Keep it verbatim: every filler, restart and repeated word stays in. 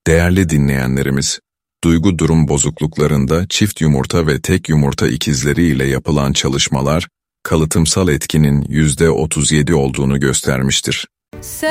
Değerli dinleyenlerimiz, duygu durum bozukluklarında çift yumurta ve tek yumurta ikizleri ile yapılan çalışmalar, kalıtımsal etkinin yüzde otuz yedi olduğunu göstermiştir.